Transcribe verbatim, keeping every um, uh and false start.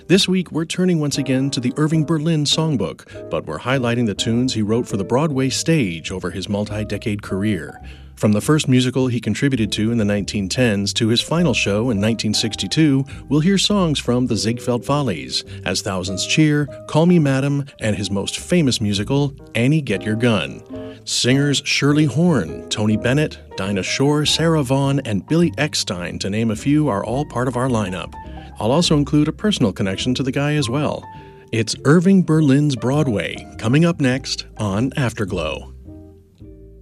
This week, we're turning once again to the Irving Berlin Songbook, but we're highlighting the tunes he wrote for the Broadway stage over his multi-decade career. From the first musical he contributed to in the nineteen tens to his final show in nineteen sixty-two, we'll hear songs from the Ziegfeld Follies, As Thousands Cheer, Call Me Madam, and his most famous musical, Annie Get Your Gun. Singers Shirley Horn, Tony Bennett, Dinah Shore, Sarah Vaughan, and Billy Eckstine, to name a few, are all part of our lineup. I'll also include a personal connection to the guy as well. It's Irving Berlin's Broadway, coming up next on Afterglow.